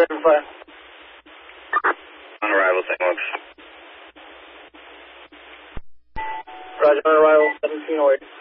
Driven 5. On arrival, St. Luke's. Roger, on arrival, 1708.